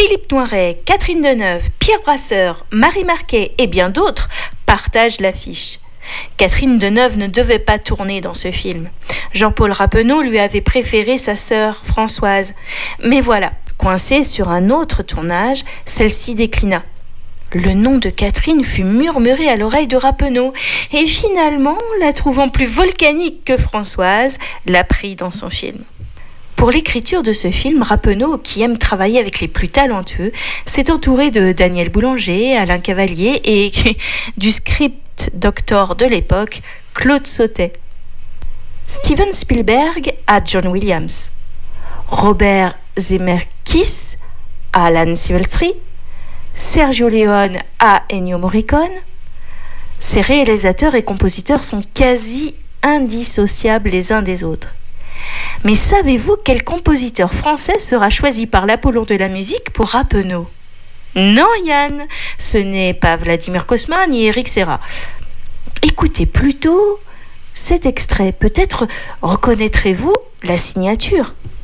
Philippe Noiret, Catherine Deneuve, Pierre Brasseur, Marie Marquet et bien d'autres partagent l'affiche. Catherine Deneuve ne devait pas tourner dans ce film. Jean-Paul Rappeneau lui avait préféré sa sœur Françoise. Mais voilà, coincée sur un autre tournage, celle-ci déclina. Le nom de Catherine fut murmuré à l'oreille de Rappeneau et finalement, la trouvant plus volcanique que Françoise, l'a pris dans son film. Pour l'écriture de ce film, Rappeneau, qui aime travailler avec les plus talentueux, s'est entouré de Daniel Boulanger, Alain Cavalier et du script doctor de l'époque, Claude Sautet. Steven Spielberg à John Williams. Robert Zemeckis à Alan Silvestri. Sergio Leone à Ennio Morricone. Ces réalisateurs et compositeurs sont quasi indissociables les uns des autres. Mais savez-vous quel compositeur français sera choisi par l'Apollon de la musique pour Rappeneau ? Non, Yann, ce n'est pas Vladimir Cosma ni Eric Serra. Écoutez plutôt cet extrait, peut-être reconnaîtrez-vous la signature.